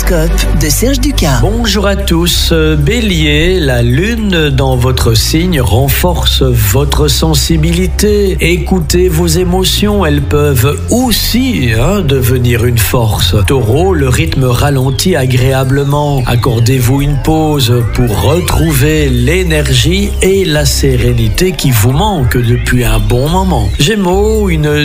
L'horoscope de Serge Ducas. Bonjour à tous. Bélier, la lune dans votre signe renforce votre sensibilité. Écoutez vos émotions, elles peuvent aussi devenir une force. Taureau, le rythme ralentit agréablement. Accordez-vous une pause pour retrouver l'énergie et la sérénité qui vous manquent depuis un bon moment. Gémeaux, une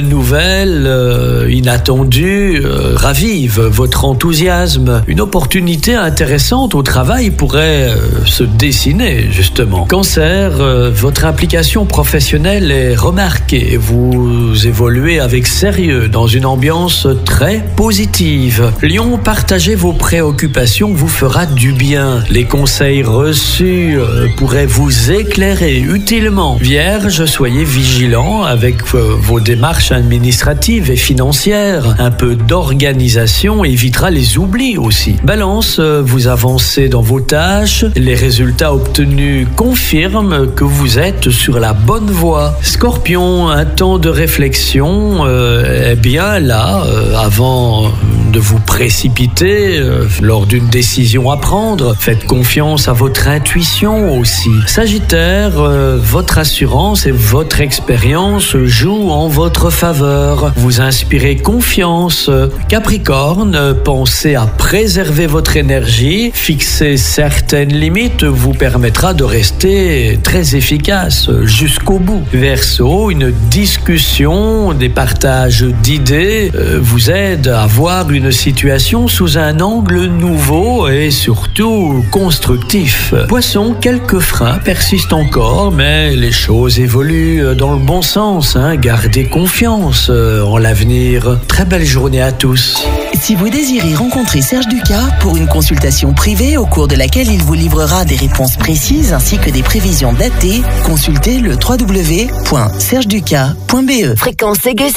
nouvelle inattendue ravive votre enthousiasme. Une opportunité intéressante au travail pourrait se dessiner, justement. Cancer, votre implication professionnelle est remarquée. Vous évoluez avec sérieux dans une ambiance très positive. Lion, partagez vos préoccupations vous fera du bien. Les conseils reçus pourraient vous éclairer utilement. Vierge, soyez vigilant avec vos démarches administratives et financières. Un peu d'organisation évitera les oublis aussi. Balance, vous avancez dans vos tâches. Les résultats obtenus confirment que vous êtes sur la bonne voie. Scorpion, un temps de réflexion est bien là avant de vous précipiter lors d'une décision à prendre. Faites confiance à votre intuition aussi. Sagittaire, votre assurance et votre expérience jouent en votre faveur. Vous inspirez confiance. Capricorne, pensez à préserver votre énergie. Fixer certaines limites vous permettra de rester très efficace jusqu'au bout. Verseau, une discussion, des partages d'idées vous aident à voir une situation sous un angle nouveau et surtout constructif. Poisson, quelques freins persistent encore, mais les choses évoluent dans le bon sens. Gardez confiance en l'avenir. Très belle journée à tous. Si vous désirez rencontrer Serge Ducas pour une consultation privée au cours de laquelle il vous livrera des réponses précises ainsi que des prévisions datées, consultez le www.sergeducas.be. Fréquence aiguë.